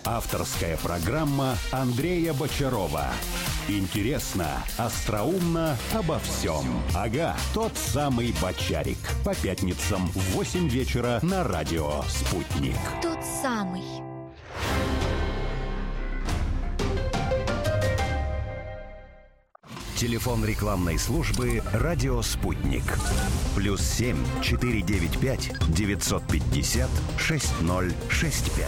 Авторская программа Андрея Бочарова. Интересно, остроумно, обо всем. Ага, тот самый Бочарик. По пятницам в 8 вечера на радио «Спутник». Тот самый. Телефон рекламной службы «Радио Спутник». +7 495 950 6065.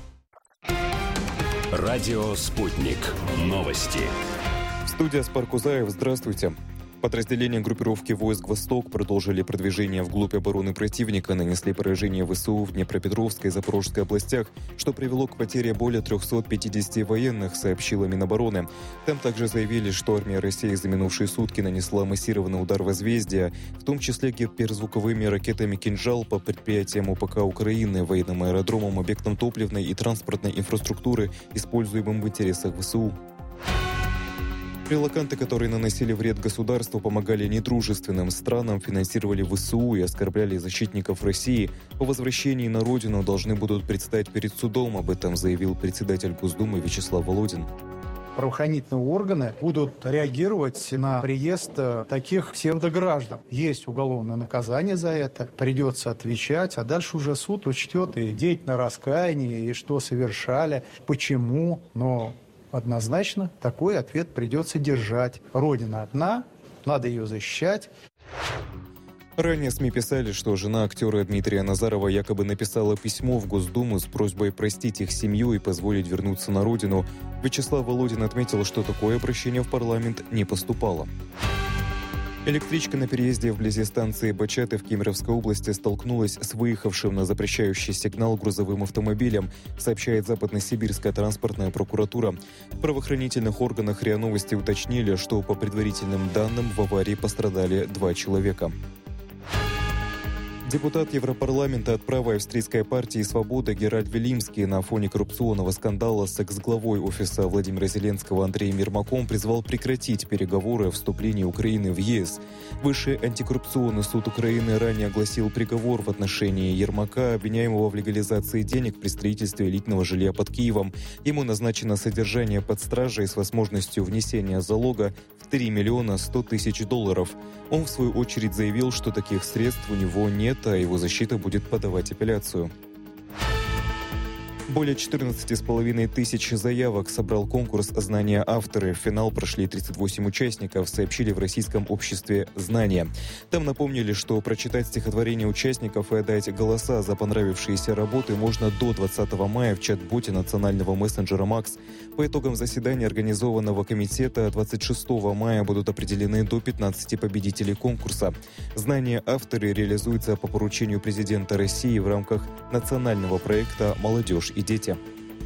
Радио «Спутник». Новости. Студия Аспар Кузаев. Здравствуйте. Подразделения группировки войск «Восток» продолжили продвижение вглубь обороны противника, нанесли поражение ВСУ в Днепропетровской и Запорожской областях, что привело к потере более 350 военных, сообщила Минобороны. Там также заявили, что армия России за минувшие сутки нанесла массированный удар возмездия, в том числе гиперзвуковыми ракетами «Кинжал» по предприятиям УПК Украины, военным аэродромам, объектам топливной и транспортной инфраструктуры, используемым в интересах ВСУ. Релоканты, которые наносили вред государству, помогали недружественным странам, финансировали ВСУ и оскорбляли защитников России, по возвращении на родину должны будут предстать перед судом. Об этом заявил председатель Госдумы Вячеслав Володин. Правоохранительные органы будут реагировать на приезд таких псевдограждан. Есть уголовное наказание за это, придется отвечать, а дальше уже суд учтет и деятельное раскаяние, и что совершали, почему, но однозначно такой ответ придется держать. Родина одна, надо ее защищать. Ранее СМИ писали, что жена актера Дмитрия Назарова якобы написала письмо в Госдуму с просьбой простить их семью и позволить вернуться на родину. Вячеслав Володин отметил, что такое обращение в парламент не поступало. Электричка на переезде вблизи станции Бачаты в Кемеровской области столкнулась с выехавшим на запрещающий сигнал грузовым автомобилем, сообщает Западносибирская транспортная прокуратура. В правоохранительных органах РИА Новости уточнили, что по предварительным данным в аварии пострадали 2 человека. Депутат Европарламента от правой австрийской партии «Свобода» Геральд Вилимский на фоне коррупционного скандала с экс-главой офиса Владимира Зеленского Андреем Ермаком призвал прекратить переговоры о вступлении Украины в ЕС. Высший антикоррупционный суд Украины ранее огласил приговор в отношении Ермака, обвиняемого в легализации денег при строительстве элитного жилья под Киевом. Ему назначено содержание под стражей с возможностью внесения залога в 3 миллиона 100 тысяч долларов. Он, в свою очередь, заявил, что таких средств у него нет, а его защита будет подавать апелляцию. Более 14,5 тысяч заявок собрал конкурс «Знания авторы». В финал прошли 38 участников, сообщили в Российском обществе «Знания». Там напомнили, что прочитать стихотворения участников и отдать голоса за понравившиеся работы можно до 20 мая в чат-боте национального мессенджера «Макс». По итогам заседания организованного комитета 26 мая будут определены до 15 победителей конкурса. «Знания авторы» реализуется по поручению президента России в рамках национального проекта «Молодежь и дети».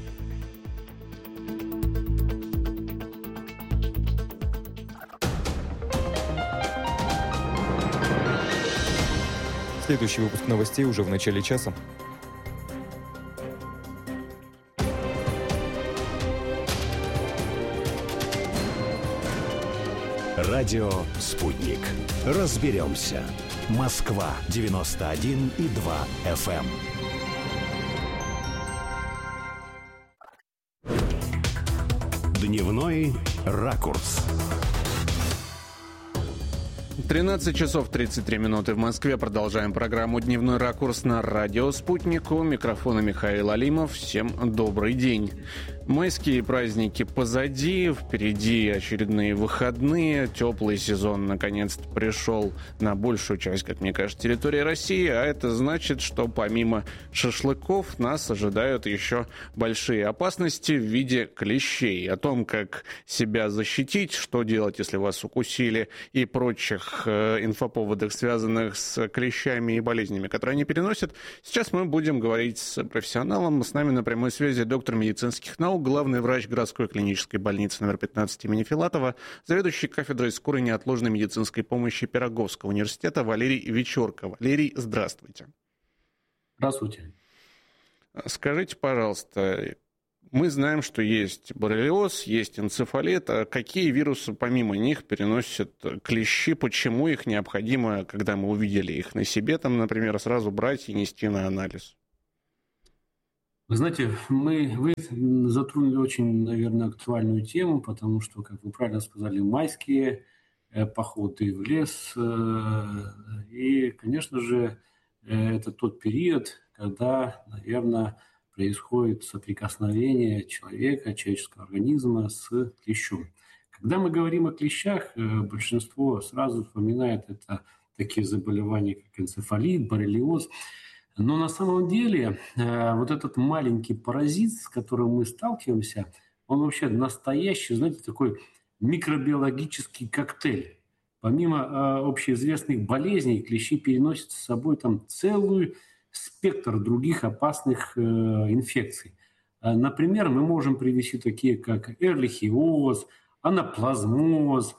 Следующий выпуск новостей уже в начале часа. Радио «Спутник». Разберемся. Москва 91,2 FM. Дневной ракурс. 13 часов 33 минуты в Москве. Продолжаем программу «Дневной ракурс» на радио «Спутник». У микрофона Михаил Алимов. Всем добрый день. Майские праздники позади, впереди очередные выходные. Теплый сезон наконец-то пришел на большую часть, как мне кажется, территории России. А это значит, что помимо шашлыков нас ожидают еще большие опасности в виде клещей. О том, как себя защитить, что делать, если вас укусили, и прочих инфоповодах, связанных с клещами и болезнями, которые они переносят, сейчас мы будем говорить с профессионалом. С нами на прямой связи доктор медицинских наук, главный врач городской клинической больницы номер 15 имени Филатова, заведующий кафедрой скорой неотложной медицинской помощи Пироговского университета Валерий Вечерко. Валерий, здравствуйте. Здравствуйте. Скажите, пожалуйста, мы знаем, что есть боррелиоз, есть энцефалит. А какие вирусы помимо них переносят клещи? Почему их необходимо, когда мы увидели их на себе, там, например, сразу брать и нести на анализ? Вы знаете, вы затронули очень, наверное, актуальную тему, потому что, как вы правильно сказали, майские походы в лес. И, конечно же, это тот период, когда, наверное, происходит соприкосновение человека, человеческого организма с клещом. Когда мы говорим о клещах, большинство сразу вспоминает это такие заболевания, как энцефалит, боррелиоз. Но на самом деле вот этот маленький паразит, с которым мы сталкиваемся, он вообще настоящий, знаете, такой микробиологический коктейль. Помимо общеизвестных болезней, клещи переносят с собой там целый спектр других опасных инфекций. Например, мы можем привести такие, как эрлихиоз, анаплазмоз,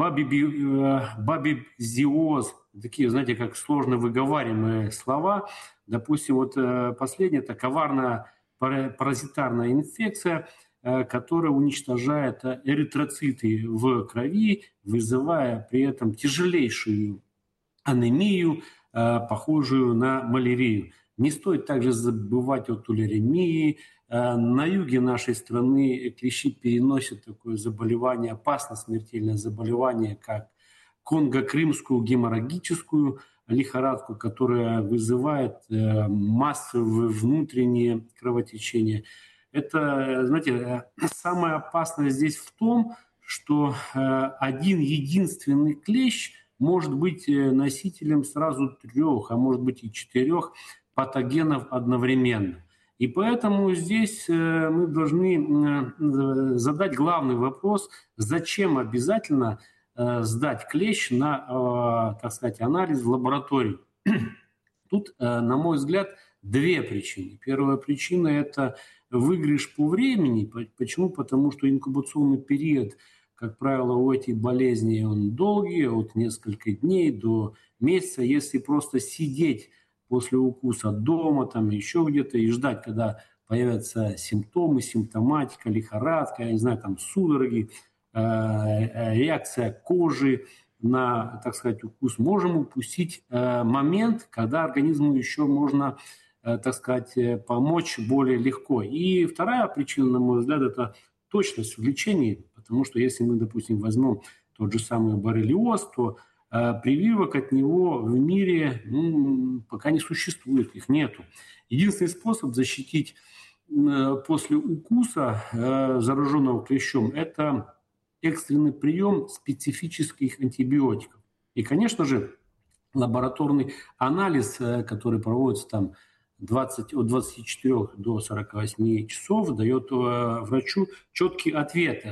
бабезиоз, такие, знаете, как сложно выговариваемые слова. Допустим, вот последнее – это коварная паразитарная инфекция, которая уничтожает эритроциты в крови, вызывая при этом тяжелейшую анемию, похожую на малярию. Не стоит также забывать о тулеремии. На юге нашей страны клещи переносят такое заболевание, опасное смертельное заболевание, как конго-крымскую геморрагическую лихорадку, которая вызывает массовые внутренние кровотечения. Это, знаете, самое опасное здесь в том, что один единственный клещ может быть носителем сразу 3, а может быть и 4 патогенов одновременно. И поэтому здесь мы должны задать главный вопрос, зачем обязательно сдать клещ на, так сказать, анализ в лаборатории. Тут, на мой взгляд, 2 причины. Первая причина – это выигрыш по времени. Почему? Потому что инкубационный период, как правило, у этих болезней он долгий, от нескольких дней до месяца. Если просто сидеть после укуса дома, там еще где-то, и ждать, когда появятся симптомы, симптоматика, лихорадка, я не знаю, там судороги, реакция кожи на, так сказать, укус, можем упустить момент, когда организму еще можно, так сказать, помочь более легко. И вторая причина, на мой взгляд, это точность в лечении, потому что если мы, допустим, возьмем тот же самый боррелиоз, то прививок от него в мире пока не существует, их нету. Единственный способ защитить после укуса зараженного клещом – это экстренный прием специфических антибиотиков. И, конечно же, лабораторный анализ, который проводится там от 24 до 48 часов, дает врачу четкий ответ,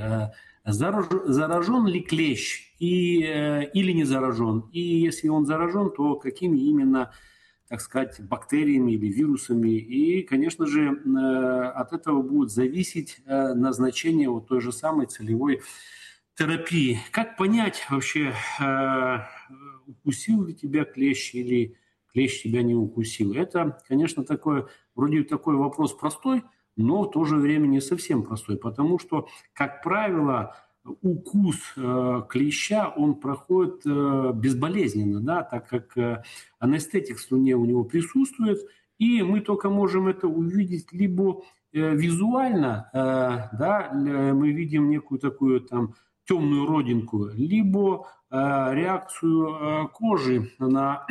заражен ли клещ или не заражен. И если он заражен, то какими именно, так сказать, бактериями или вирусами. И, конечно же, от этого будет зависеть назначение вот той же самой целевой терапии. Как понять вообще, укусил ли тебя клещ или клещ тебя не укусил? Это, конечно, вроде такой вопрос простой, но в то же время не совсем простой, потому что, как правило, укус клеща, он проходит безболезненно, да, так как анестетик в слюне у него присутствует, и мы только можем это увидеть либо визуально, да, мы видим некую такую там темную родинку, либо реакцию кожи на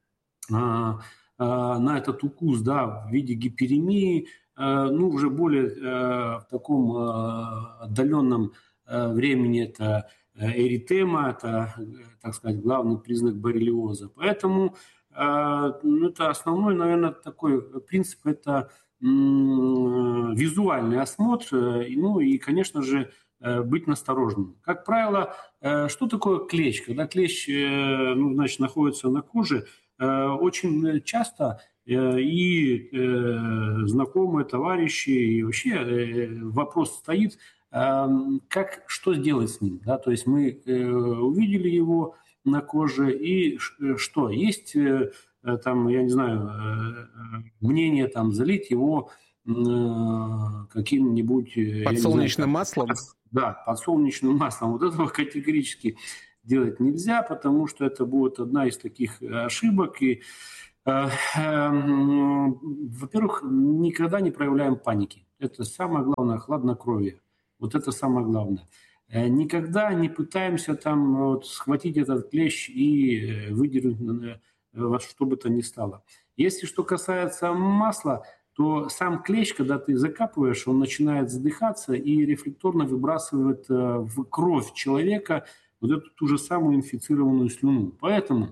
этот укус, да, в виде гиперемии, уже более в таком отдаленном времени это эритема, это, так сказать, главный признак боррелиоза. Поэтому это основной, наверное, такой принцип, это визуальный осмотр, и, конечно же, быть настороженным. Как правило, что такое клещ? Когда клещ находится на коже, очень часто и знакомые, товарищи, и вообще вопрос стоит, что сделать с ним. Да? То есть мы увидели его на коже, и что? Есть там, я не знаю, мнение там залить его каким-нибудь... Подсолнечным маслом? Да, подсолнечным маслом. Вот этого категорически делать нельзя, потому что это будет одна из таких ошибок. И Во-первых, никогда не проявляем паники. Это самое главное, хладнокровие. Вот это самое главное. Никогда не пытаемся там схватить этот клещ и выдернуть во что бы то ни стало. Если что касается масла, то сам клещ, когда ты закапываешь, он начинает задыхаться и рефлекторно выбрасывает в кровь человека вот эту ту же самую инфицированную слюну. Поэтому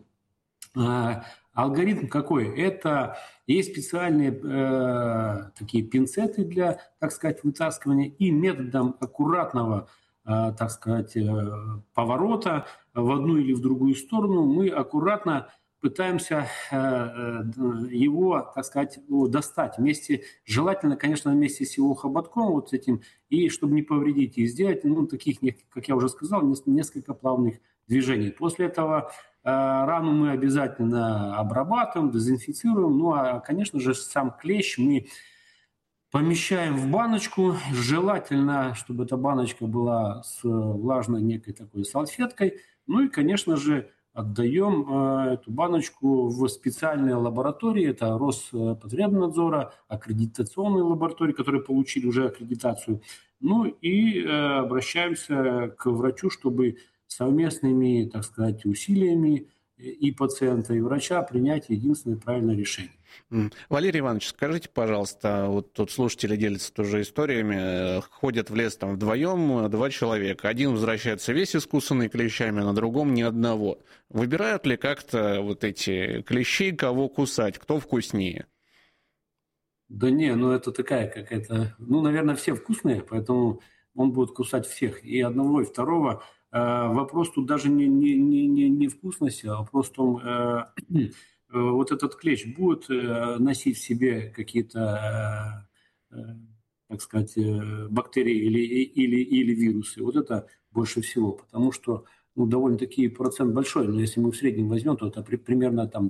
алгоритм какой? Это есть специальные такие пинцеты для, так сказать, вытаскивания, и методом аккуратного, так сказать, поворота в одну или в другую сторону мы аккуратно пытаемся его, так сказать, достать вместе, желательно, конечно, вместе с его хоботком вот этим, и чтобы не повредить, и сделать, таких, как я уже сказал, несколько плавных движений. После этого рану мы обязательно обрабатываем, дезинфицируем, а, конечно же, сам клещ мы помещаем в баночку, желательно, чтобы эта баночка была с влажной некой такой салфеткой, и, конечно же, отдаем эту баночку в специальные лаборатории, это Роспотребнадзора, аккредитационные лаборатории, которые получили уже аккредитацию, и обращаемся к врачу, чтобы совместными, так сказать, усилиями и пациента, и врача принять единственное правильное решение. Валерий Иванович, скажите, пожалуйста, вот тут слушатели делятся тоже историями, ходят в лес там вдвоем 2 человека, один возвращается весь искусанный клещами, а на другом ни одного. Выбирают ли как-то вот эти клещи, кого кусать, кто вкуснее? Да не, это такая какая-то... наверное, все вкусные, поэтому он будет кусать всех, и одного, и второго. Вопрос тут даже не вкусности, а вопрос в том, вот этот клещ будет носить в себе какие-то, так сказать, бактерии или вирусы. Вот это больше всего, потому что довольно-таки процент большой, но если мы в среднем возьмем, то это примерно там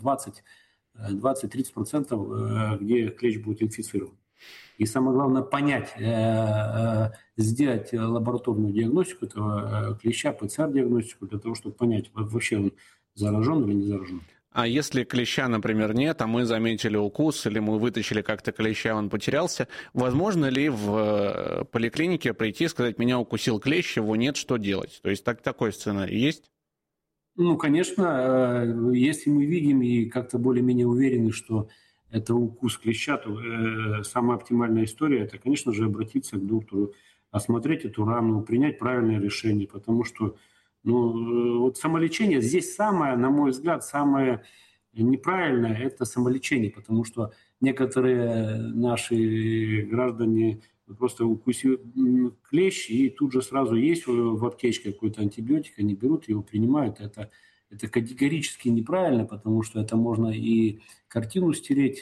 20-30%, где клещ будет инфицирован. И самое главное понять, сделать лабораторную диагностику этого клеща, ПЦР-диагностику, для того, чтобы понять, вообще он заражен или не заражен. А если клеща, например, нет, а мы заметили укус, или мы вытащили как-то клеща, он потерялся, возможно ли в поликлинике прийти и сказать, меня укусил клещ, его нет, что делать? То есть такой сценарий есть? Конечно, если мы видим и как-то более-менее уверены, что это укус клеща, то самая оптимальная история – это, конечно же, обратиться к доктору, осмотреть эту рану, принять правильное решение, потому что вот самолечение здесь самое, на мой взгляд, самое неправильное – это самолечение, потому что некоторые наши граждане просто укусили клещ, и тут же сразу есть в аптечке какой-то антибиотик, они берут его, принимают. Это категорически неправильно, потому что это можно и картину стереть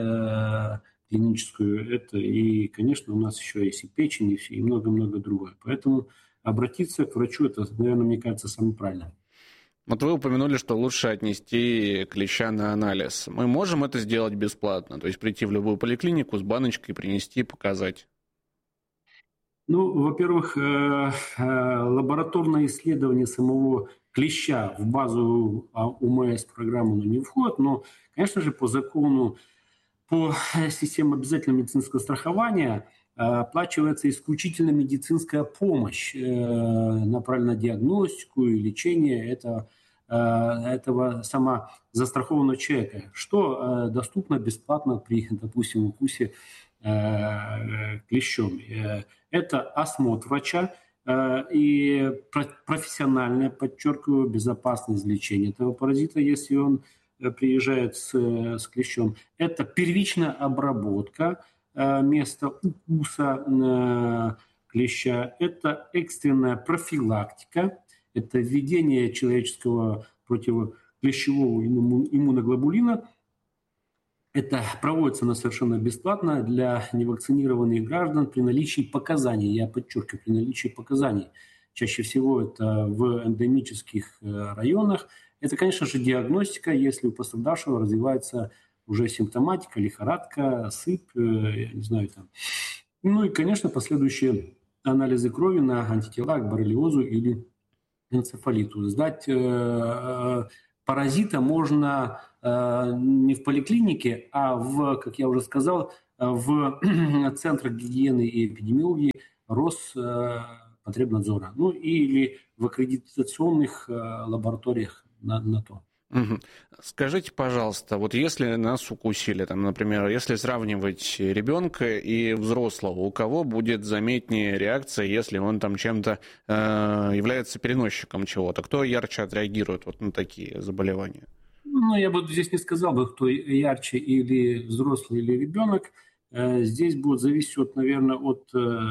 клиническую, и, конечно, у нас еще есть и печень, и много-много другое. Поэтому обратиться к врачу, это, наверное, мне кажется, самое правильное. Вот вы упомянули, что лучше отнести клеща на анализ. Мы можем это сделать бесплатно? То есть прийти в любую поликлинику с баночкой, принести, показать? Во-первых, лабораторное исследование самого клеща в базу УМС программу не входит, но, конечно же, по закону, по системе обязательного медицинского страхования оплачивается исключительно медицинская помощь на правильную диагностику и лечение этого самозастрахованного человека, что доступно бесплатно при, допустим, укусе клещом. Это осмотр врача и профессиональное, подчеркиваю, безопасное излечение этого паразита, если он приезжает с клещом. Это первичная обработка места укуса клеща. Это экстренная профилактика. Это введение человеческого противоклещевого иммуноглобулина. Это проводится совершенно бесплатно для невакцинированных граждан при наличии показаний. Я подчеркиваю, при наличии показаний. Чаще всего это в эндемических районах. Это, конечно же, диагностика, если у пострадавшего развивается уже симптоматика, лихорадка, сыпь, я не знаю, там. И, конечно, последующие анализы крови на антитела к боррелиозу или энцефалиту. Сдать паразита можно не в поликлинике, а как я уже сказал, в центрах гигиены и эпидемиологии Роспотребнадзора, ну или в аккредитационных лабораториях на то. Мгм. Скажите, пожалуйста, вот если нас укусили, там, например, если сравнивать ребенка и взрослого, у кого будет заметнее реакция, если он там чем-то является переносчиком чего-то? Кто ярче отреагирует вот на такие заболевания? Ну, я бы здесь не сказал бы, кто ярче, или взрослый, или ребенок. Здесь будет зависеть, наверное, от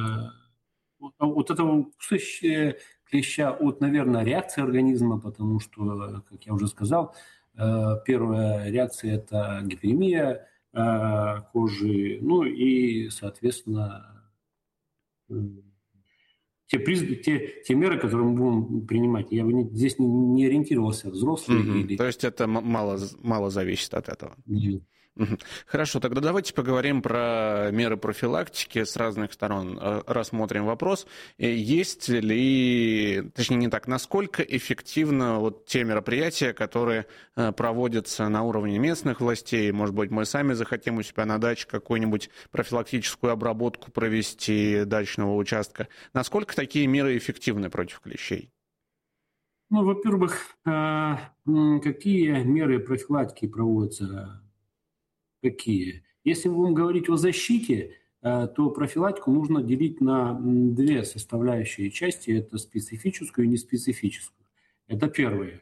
этого клеща, от, наверное, реакции организма, потому что, как я уже сказал, первая реакция – это гиперемия кожи, ну и, соответственно, те меры, которые мы будем принимать. Я бы здесь не ориентировался, взрослый или... То есть это мало зависит от этого? Хорошо, тогда давайте поговорим про меры профилактики с разных сторон. Рассмотрим вопрос. Есть ли, точнее не так, насколько эффективно вот те мероприятия, которые проводятся на уровне местных властей, может быть, мы сами захотим у себя на даче какую-нибудь профилактическую обработку провести дачного участка. Насколько такие меры эффективны против клещей? Ну, во-первых, какие меры профилактики проводятся? Какие? Если мы будем говорить о защите, то профилактику нужно делить на две составляющие части. Это специфическую и неспецифическую. Это первое.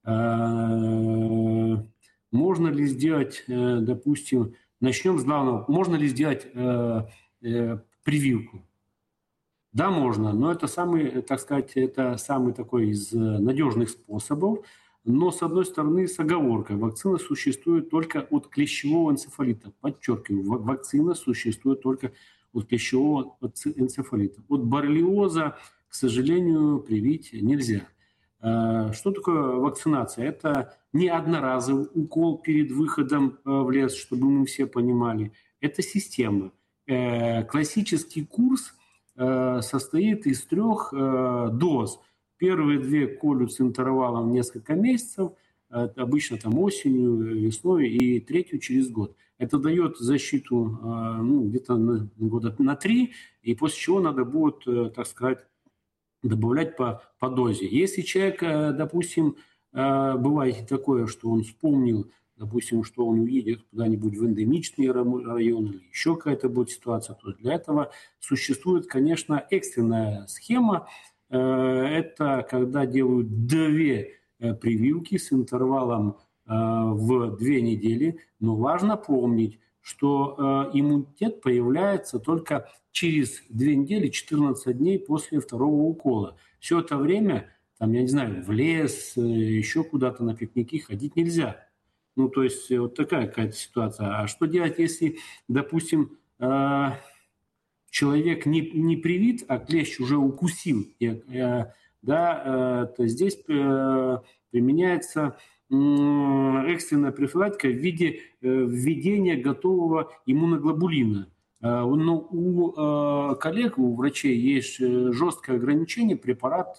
Можно ли сделать, допустим, начнем с главного, можно ли сделать прививку? Да, можно, но это самый, так сказать, это самый такой из надежных способов. Но, с одной стороны, с оговоркой. Вакцина существует только от клещевого энцефалита. Подчеркиваю, вакцина существует только от клещевого энцефалита. От боррелиоза, к сожалению, привить нельзя. Что такое вакцинация? Это не одноразовый укол перед выходом в лес, чтобы мы все понимали. Это система. Классический курс состоит из 3 доз. Первые 2 колют с интервалом несколько месяцев, обычно там осенью, весной, и 3-ю через год. Это дает защиту где-то года на 3, и после чего надо будет, так сказать, добавлять по дозе. Если человек, допустим, бывает такое, что он вспомнил, допустим, что он уедет куда-нибудь в эндемичный район или еще какая-то будет ситуация, то для этого существует, конечно, экстренная схема. Это когда делают 2 прививки с интервалом в 2 недели. Но важно помнить, что иммунитет появляется только через 2 недели, 14 дней после 2-го укола. Все это время, там, я не знаю, в лес, еще куда-то на пикники ходить нельзя. Ну, то есть вот такая какая-то ситуация. А что делать, если, допустим, человек не привит, а клещ уже укусил, то здесь применяется экстренная профилактика в виде введения готового иммуноглобулина. Но у коллег, у врачей есть жесткое ограничение. Препарат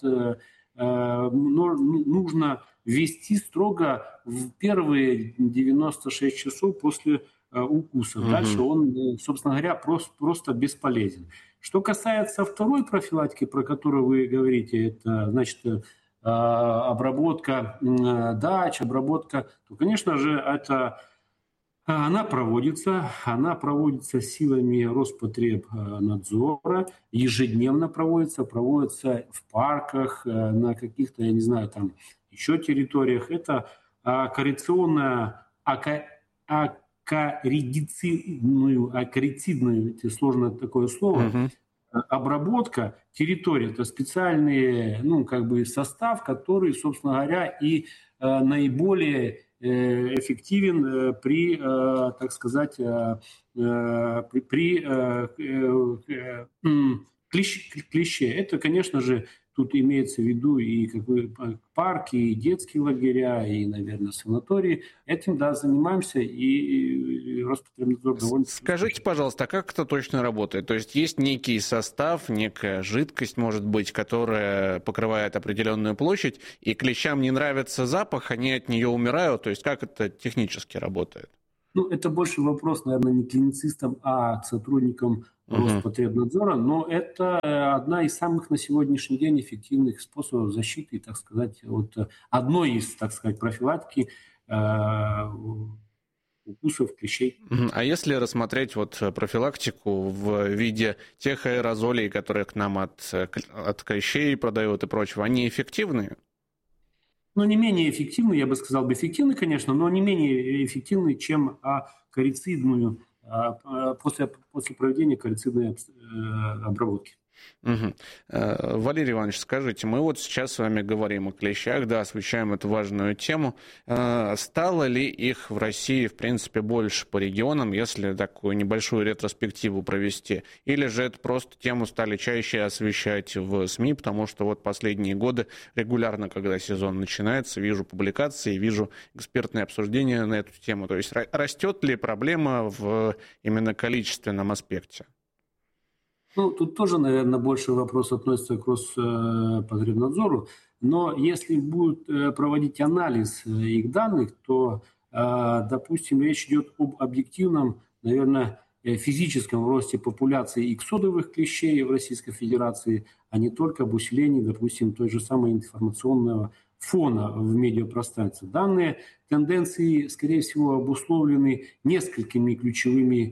нужно ввести строго в первые 96 часов после укуса. Дальше он, собственно говоря, просто бесполезен. Что касается второй профилактики, про которую вы говорите, это, значит, обработка дач, обработка, то, конечно же, она проводится силами Роспотребнадзора, ежедневно проводится в парках, на каких-то, я не знаю, там еще территориях. Это аккорицидную, это сложное такое слово, обработка территории. Это специальный, состав, который, собственно говоря, и наиболее эффективен при, так сказать, при клещей. Это, конечно же, тут имеется в виду и парки, и детские лагеря, и, наверное, санатории. Этим, да, занимаемся, и Роспотребнадзор довольно... Скажите, пожалуйста, а как это точно работает? То есть есть некий состав, некая жидкость, может быть, которая покрывает определенную площадь, и клещам не нравится запах, они от нее умирают? То есть как это технически работает? Ну, это больше вопрос, наверное, не к клиницистам, а к сотрудникам Роспотребнадзора, но это одна из самых на сегодняшний день эффективных способов защиты, так сказать, одной из, так сказать, профилактики укусов клещей. А если рассмотреть профилактику в виде тех аэрозолей, которые к нам от клещей продают и прочего, они эффективны? Но не менее эффективны, я бы сказал, эффективны, конечно, но не менее эффективны, чем корицидную, после проведения корицидной обработки. Угу. Валерий Иванович, скажите, мы сейчас с вами говорим о клещах, да, освещаем эту важную тему. Стало ли их в России, в принципе, больше по регионам, если такую небольшую ретроспективу провести? Или же это просто тему стали чаще освещать в СМИ, потому что последние годы регулярно, когда сезон начинается, вижу публикации, вижу экспертные обсуждения на эту тему. То есть растет ли проблема в именно количественном аспекте? Ну, тут тоже, наверное, больше вопрос относится к Роспотребнадзору, но если будут проводить анализ их данных, то, допустим, речь идет об объективном, наверное, физическом росте популяции иксодовых клещей в Российской Федерации, а не только об усилении, допустим, той же самой информационного фона в медиапространстве. Данные тенденции, скорее всего, обусловлены несколькими ключевыми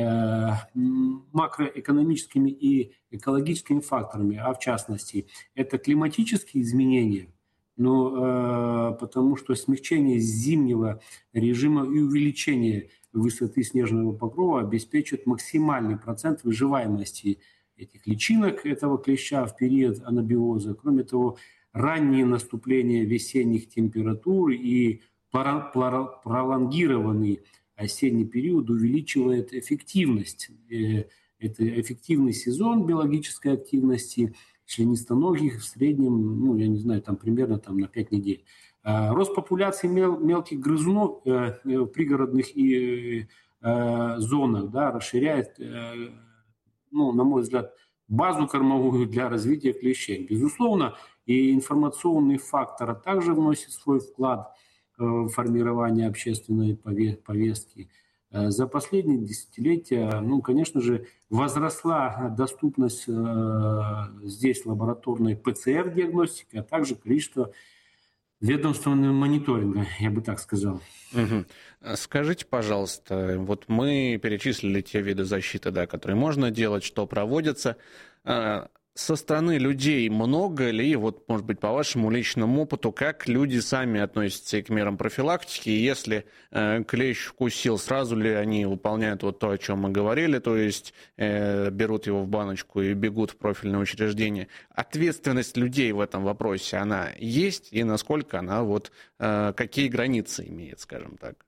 макроэкономическими и экологическими факторами, а в частности, это климатические изменения, потому что смягчение зимнего режима и увеличение высоты снежного покрова обеспечивает максимальный процент выживаемости этих личинок этого клеща в период анабиоза. Кроме того, раннее наступление весенних температур и пролонгированный осенний период увеличивает эффективность. Это эффективный сезон биологической активности членистоногих в среднем, я не знаю, примерно на 5 недель. Рост популяции мелких грызунов в пригородных зонах расширяет, на мой взгляд, базу кормовую для развития клещей. Безусловно, и информационный фактор также вносит свой вклад формирования общественной повестки. За последние десятилетия, конечно же, возросла доступность здесь лабораторной ПЦР-диагностики, а также количество ведомственного мониторинга, я бы так сказал. Угу. Скажите, пожалуйста, мы перечислили те виды защиты, которые можно делать, что проводятся. Со стороны людей много ли, может быть, по вашему личному опыту, как люди сами относятся к мерам профилактики? И если клещ укусил, сразу ли они выполняют то, о чем мы говорили, то есть берут его в баночку и бегут в профильное учреждение? Ответственность людей в этом вопросе, она есть? И насколько она, какие границы имеет, скажем так?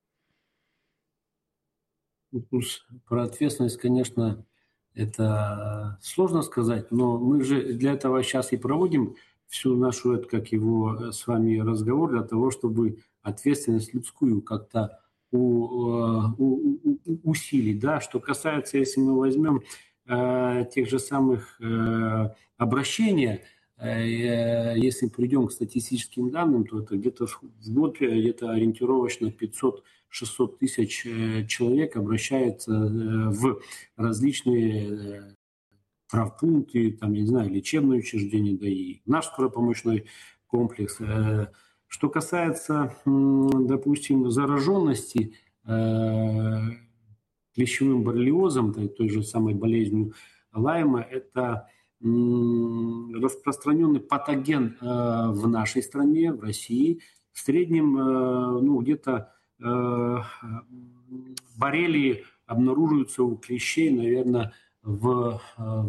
Про ответственность, конечно, это сложно сказать, но мы же для этого сейчас и проводим всю нашу, с вами разговор, для того, чтобы ответственность людскую как-то усилить. Да? Что касается, если мы возьмем тех же самых обращений, если придем к статистическим данным, то это где-то в год ориентировочно 500-600 тысяч человек обращаются в различные травмпункты, лечебные учреждения, да и наш скоропомощный комплекс. Что касается, допустим, зараженности клещевым боррелиозом, той же самой болезнью Лайма, это распространенный патоген в нашей стране, в России. В среднем где-то боррелии обнаруживаются у клещей, наверное, в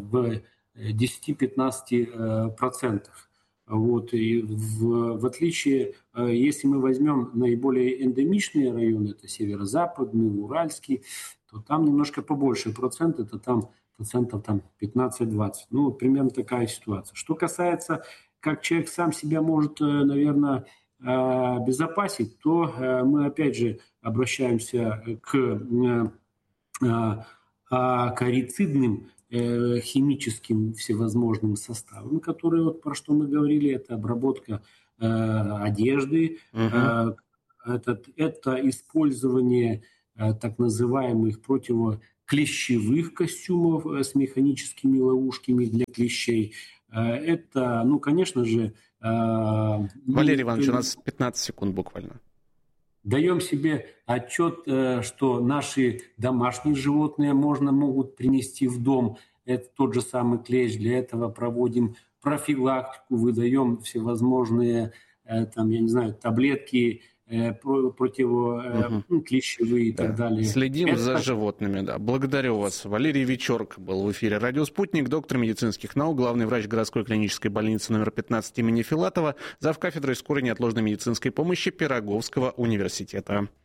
10-15%. И в отличие, если мы возьмем наиболее эндемичные районы, это северо-западный, уральский, то там немножко побольше процент, это там процентов там 15-20. Ну, примерно такая ситуация. Что касается, как человек сам себя может, наверное, обезопасить, то мы опять же обращаемся к акарицидным химическим всевозможным составам, которые, вот про что мы говорили, это обработка одежды, это использование так называемых противоклещевых костюмов с механическими ловушками для клещей. Это, ну, конечно же... Валерий Иванович, у нас 15 секунд буквально. Даем себе отчет, что наши домашние животные могут принести в дом. Это тот же самый клещ. Для этого проводим профилактику, выдаем всевозможные там, я не знаю, таблетки противоклещевые и так далее. Следим за животными, да. Благодарю вас. Валерий Вечерк был в эфире «Радио Спутник», доктор медицинских наук, главный врач городской клинической больницы номер 15 имени Филатова, завкафедрой скорой неотложной медицинской помощи Пироговского университета.